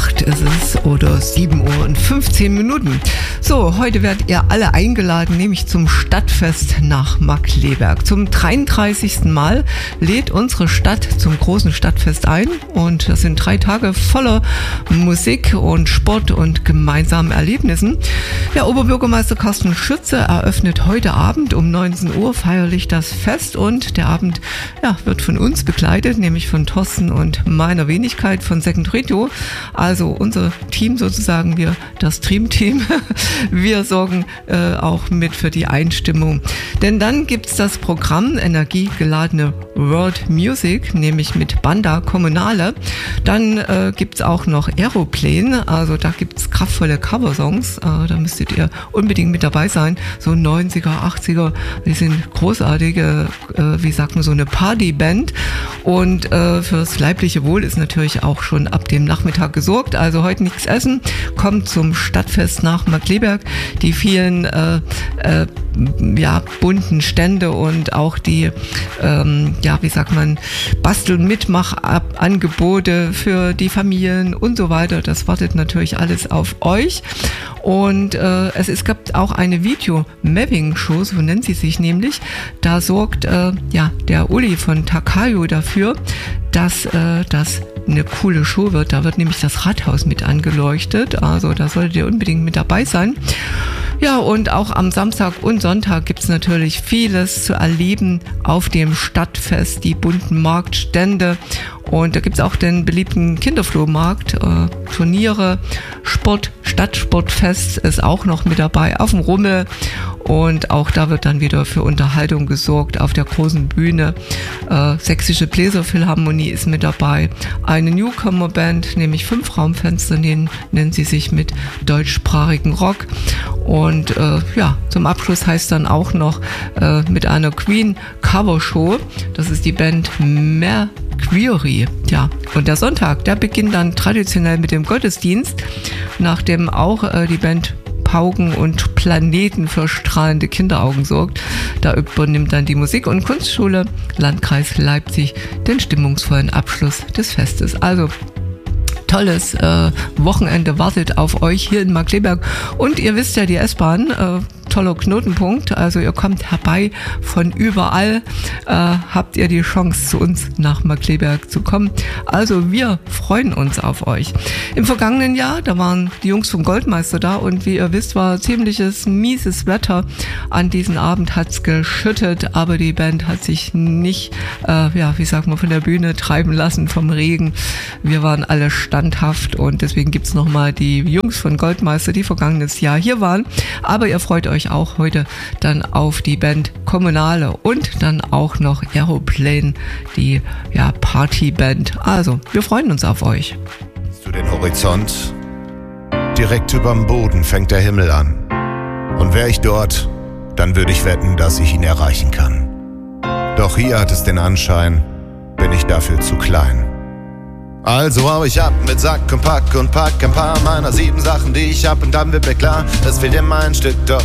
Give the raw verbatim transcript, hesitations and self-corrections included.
acht ist es oder sieben Uhr und fünfzehn Minuten. So, heute werdet ihr alle eingeladen, nämlich zum Stadtfest nach Markkleeberg. Zum dreiunddreißigsten Mal lädt unsere Stadt zum großen Stadtfest ein und das sind drei Tage voller Musik und Sport und gemeinsamen Erlebnissen. Ja, Oberbürgermeister Carsten Schütze eröffnet heute Abend um neunzehn Uhr feierlich das Fest und der Abend ja, wird von uns begleitet, nämlich von Thorsten und meiner Wenigkeit von Second Radio. Also unser Team sozusagen, wir, das Dream-Team, wir sorgen äh, auch mit für die Einstimmung. Denn dann gibt's das Programm energiegeladene World Music, nämlich mit Banda Kommunale. Dann äh, gibt's auch noch Aeroplane, also da gibt's kraftvolle Coversongs, äh, da müsstet ihr unbedingt mit dabei sein. So neunziger, achtziger, die sind großartige, äh, wie sagt man, so eine Partyband. Und äh, fürs leibliche Wohl ist natürlich auch schon ab dem Nachmittag gesorgt. Also heute nichts essen, kommt zum Stadtfest nach Markkleeberg. Die vielen äh, äh, ja, bunten Stände und auch die, ähm, ja, wie sagt man, Bastel- und Mitmachangebote für die Familien und so weiter. Das wartet natürlich alles auf euch. Und äh, es, es gibt auch eine Video-Mapping-Show, so nennt sie sich nämlich. Da sorgt äh, ja, der Uli von Takayo dafür, dass äh, das eine coole Show wird. Da wird nämlich das Rathaus mit angeleuchtet. Also da solltet ihr unbedingt mit dabei sein. Ja, und auch am Samstag und Sonntag gibt's natürlich vieles zu erleben auf dem Stadtfest, die bunten Marktstände. Und da gibt's auch den beliebten Kinderflohmarkt, äh, Turniere, Sport, Stadtsportfest ist auch noch mit dabei auf dem Rummel. Und auch da wird dann wieder für Unterhaltung gesorgt auf der großen Bühne. Äh, Sächsische Bläserphilharmonie ist mit dabei. Eine Newcomer-Band, nämlich Fünf Raumfenster, nennen, nennen sie sich, mit deutschsprachigen Rock. Und äh, ja, zum Abschluss heißt dann auch noch äh, mit einer Queen-Cover-Show. Das ist die Band Mercury. Ja, und der Sonntag, der beginnt dann traditionell mit dem Gottesdienst, nachdem auch äh, die Band Pauken und Planeten für strahlende Kinderaugen sorgt. Da übernimmt dann die Musik- und Kunstschule Landkreis Leipzig den stimmungsvollen Abschluss des Festes. Also tolles äh, Wochenende wartet auf euch hier in Markkleeberg. Und ihr wisst ja, die S-Bahn, äh, toller Knotenpunkt, also ihr kommt herbei von überall, äh, habt ihr die Chance, zu uns nach Markkleeberg zu kommen. Also wir freuen uns auf euch. Im vergangenen Jahr, da waren die Jungs vom Goldmeister da und wie ihr wisst, war ziemliches mieses Wetter. An diesem Abend hat's geschüttet, aber die Band hat sich nicht, äh, ja, wie sagt man, von der Bühne treiben lassen vom Regen. Wir waren alle standhaft und deswegen gibt's nochmal die Jungs von Goldmeister, die vergangenes Jahr hier waren. Aber ihr freut euch auch heute dann auf die Band Kommunale und dann auch noch Aeroplane, die ja, Partyband. Also, wir freuen uns auf euch. Zu den Horizont, direkt überm Boden fängt der Himmel an. Und wär ich dort, dann würde ich wetten, dass ich ihn erreichen kann. Doch hier hat es den Anschein, bin ich dafür zu klein. Also hau ich ab mit Sack und Pack und pack ein paar meiner sieben Sachen, die ich hab, und dann wird mir klar, es fehlt immer ein Stück, doch